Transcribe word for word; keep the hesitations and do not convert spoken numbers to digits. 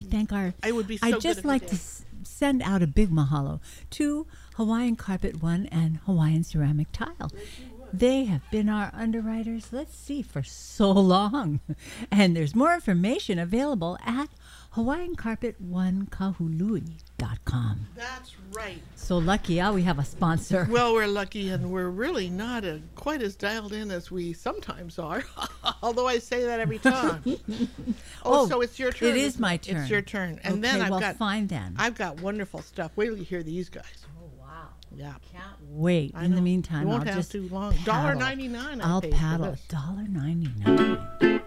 thank our. I would be so I'd good just if like you to did. s- send out a big mahalo to Hawaiian Carpet One and Hawaiian Ceramic Tile. They have been our underwriters, let's see, for so long. And there's more information available at Hawaiian Carpet One Kahului dot com. That's right. So lucky, ah, we have a sponsor. Well, we're lucky, and we're really not a, quite as dialed in as we sometimes are. Although I say that every time. oh, Oh, so it's your turn. it is isn't my turn. It's your turn, and Okay, then I've well, got fine then. I've got wonderful stuff. Wait till you hear these guys. Oh, wow. Yeah. Can't wait. I In the know. meantime, You won't I'll have just too long. paddle. one dollar ninety-nine I I'll paid for paddle. this. one dollar ninety-nine.